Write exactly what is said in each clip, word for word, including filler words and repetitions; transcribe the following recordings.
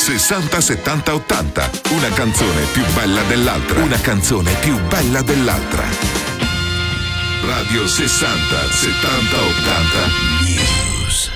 sessanta settanta ottanta. Una canzone più bella dell'altra. Una canzone più bella dell'altra. Radio sessanta settanta ottanta News.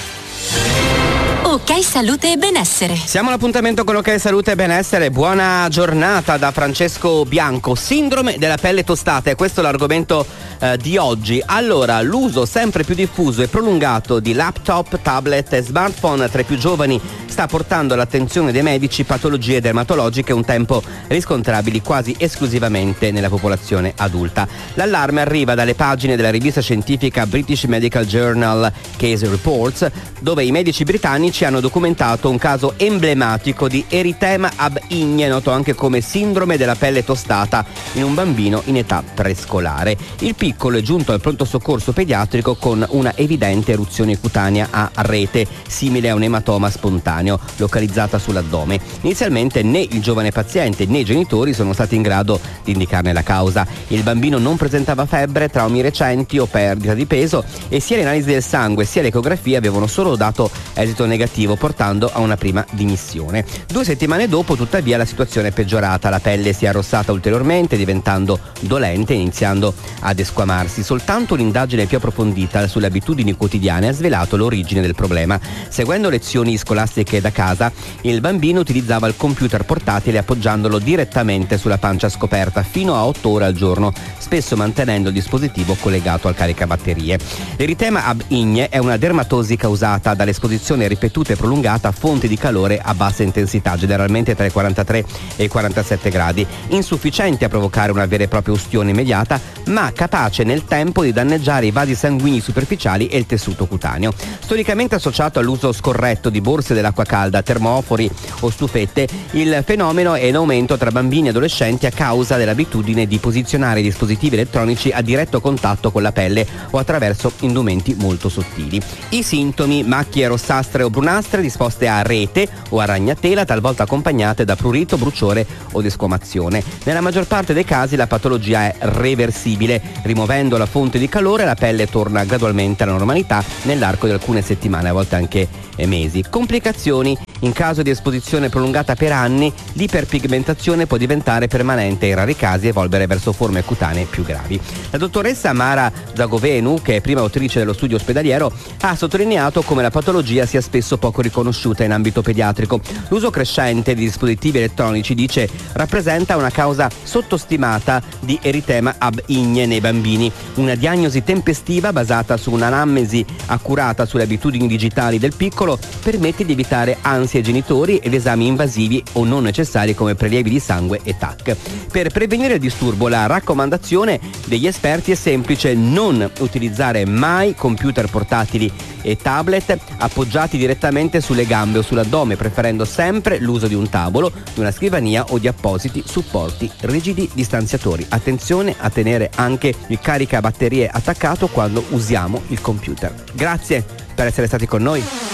Ok Salute e Benessere. Siamo all'appuntamento con Ok Salute e Benessere. Buona giornata da Francesco Bianco. Sindrome della pelle tostata, e questo è l'argomento eh, di oggi. Allora, l'uso sempre più diffuso e prolungato di laptop, tablet e smartphone tra i più giovani sta portando all'attenzione dei medici patologie dermatologiche un tempo riscontrabili quasi esclusivamente nella popolazione adulta. L'allarme arriva dalle pagine della rivista scientifica British Medical Journal Case Reports, dove i medici britannici hanno documentato un caso emblematico di eritema ab igne, noto anche come sindrome della pelle tostata, in un bambino in età prescolare. Il piccolo è giunto al pronto soccorso pediatrico con una evidente eruzione cutanea a rete, simile a un ematoma spontaneo, localizzata sull'addome. Inizialmente né il giovane paziente né i genitori sono stati in grado di indicarne la causa. Il bambino non presentava febbre, traumi recenti o perdita di peso, e sia le analisi del sangue sia le ecografie avevano solo dato esito negativo, portando a una prima dimissione. Due settimane dopo, tuttavia, la situazione è peggiorata. La pelle si è arrossata ulteriormente, diventando dolente e iniziando ad esquamarsi. Soltanto un'indagine più approfondita sulle abitudini quotidiane ha svelato l'origine del problema. Seguendo lezioni scolastiche da casa, il bambino utilizzava il computer portatile appoggiandolo direttamente sulla pancia scoperta fino a otto ore al giorno, spesso mantenendo il dispositivo collegato al caricabatterie. L'eritema ab igne è una dermatosi causata dall'esposizione ripetuta e prolungata a fonti di calore a bassa intensità, generalmente tra i quarantatré e i quarantasette gradi, insufficienti a provocare una vera e propria ustione immediata, ma capace nel tempo di danneggiare i vasi sanguigni superficiali e il tessuto cutaneo. Storicamente associato all'uso scorretto di borse dell'acqua calda, termofori o stufette, il fenomeno è in aumento tra bambini e adolescenti a causa dell'abitudine di posizionare i dispositivi elettronici a diretto contatto con la pelle o attraverso indumenti molto sottili. I sintomi: macchie rossastre o brunastre disposte a rete o a ragnatela, talvolta accompagnate da prurito, bruciore o desquamazione. Nella maggior parte dei casi la patologia è reversibile. Rimuovendo la fonte di calore, la pelle torna gradualmente alla normalità nell'arco di alcune settimane, a volte anche mesi. Complicazioni: in caso di esposizione prolungata per anni, l'iperpigmentazione può diventare permanente e in rari casi evolvere verso forme cutanee più gravi. La dottoressa Mara Zagovenu, che è prima autrice dello studio ospedaliero, ha sottolineato come la patologia sia spesso poco riconosciuta in ambito pediatrico. L'uso crescente di dispositivi elettronici, dice, rappresenta una causa sottostimata di eritema ab igne nei bambini. Una diagnosi tempestiva basata su un'anamnesi accurata sulle abitudini digitali del piccolo permette di evitare ansie ai genitori ed esami invasivi o non necessari come prelievi di sangue e T A C. Per prevenire il disturbo, la raccomandazione degli esperti è semplice: non utilizzare mai computer portatili e tablet appoggiati direttamente sulle gambe o sull'addome, preferendo sempre l'uso di un tavolo, di una scrivania o di appositi supporti rigidi distanziatori. Attenzione a tenere anche il caricabatterie attaccato quando usiamo il computer. Grazie per essere stati con noi.